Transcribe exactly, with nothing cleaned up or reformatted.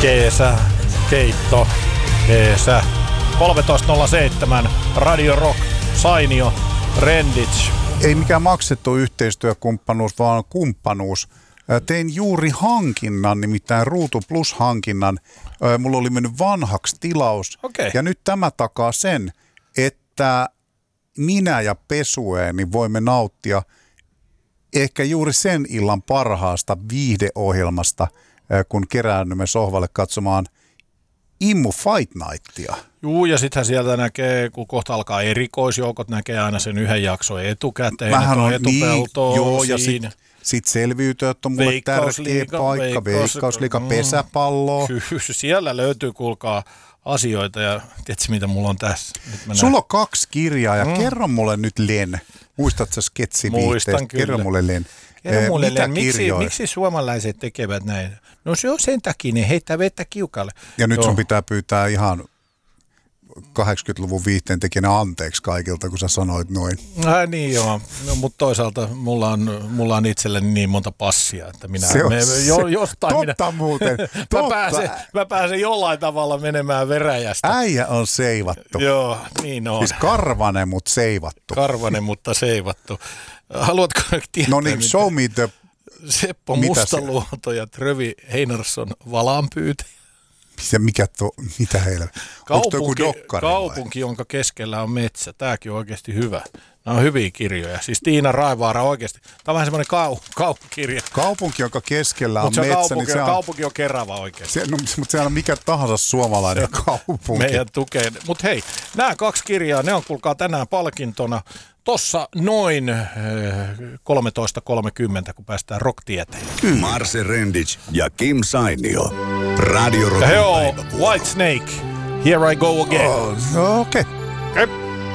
Kesä, keitto, kesä. kolmetoista nolla seitsemän, Radio Rock, Sainio, Renditch. Ei mikään maksettu yhteistyökumppanuus, vaan kumppanuus. Tein juuri hankinnan, nimittäin Ruutu Plus-hankinnan. Mulla oli mennyt vanhaksi tilaus. Okay. Ja nyt tämä takaa sen, että minä ja Pesueeni voimme nauttia ehkä juuri sen illan parhaasta viihdeohjelmasta, kun keräännymme sohvalle katsomaan Immu Fight Nightia. Juu, ja sittenhän sieltä näkee, kun kohta alkaa erikoisjoukot, näkee aina sen yhden jakson etukäteen. Vähän on etupeltoa, niin, joo, ja sitten sit selviytyöt on mulle tärkeä paikka, Veikkausliiga, mm, pesäpalloa. Kyllä, siellä löytyy, kuulkaa, asioita, ja tiedätkö, mitä mulla on tässä? Sulla on kaksi kirjaa, ja mm. kerro mulle nyt, Len. Muistatko sketsiviihteestä? Kerro mulle, Len. Kerro mulle, eh, Len, miksi, miksi suomalaiset tekevät näin? No se on sen takia, ne heittää vettä kiukalle. Ja nyt Joo. sun pitää pyytää ihan kahdeksankymmentäluvun viihteen tekijänä anteeksi kaikilta, kun sä sanoit noin. Äh, niin joo, no, mutta toisaalta mulla on, mulla on itselleni niin monta passia, että minä se on, me, jo, jostain totta minä, muuten. Totta. mä, pääsen, mä pääsen jollain tavalla menemään veräjästä. Äijä on seivattu. Joo, niin on. Siis karvanen, mutta seivattu. Karvanen, mutta seivattu. Haluatko tietää? No niin, show me the... Seppo Mustaluoto ja Trövi Heinarsson valaanpyytäjä. Se mikä tuo, mitä heillä? Kaupunki, kaupunki jonka keskellä on metsä. Tämäkin on oikeasti hyvä. Nämä on hyviä kirjoja. Siis Tiina Raivaara oikeasti. Tämä on vähän semmoinen kau, kaukukirja. Kaupunki, jonka keskellä on Mut se metsä. Kaupunki, niin se on, kaupunki on Kerava oikeasti. Se, no, mutta sehän on mikä tahansa suomalainen kaupunki. Meidän tukeen. Mutta hei, nämä kaksi kirjaa, ne on kuulkaa tänään palkintona. Tossa noin äh, kolmetoista kolmekymmentä, kun päästään rock-tieteen. Mm. Marse Renditch ja Kim Sainio. Radio Rock. Ja he on White Snake. Here I go again. Oh, no, okei. Okay. Okay.